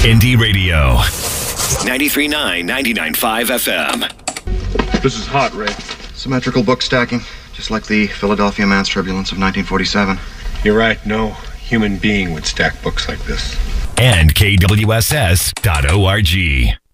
Indie Radio. 93.9, 99.5 FM. This is hot, Ray. Symmetrical book stacking, just like the Philadelphia Man's Turbulence of 1947. You're right, no human being would stack books like this. And KWSS.org.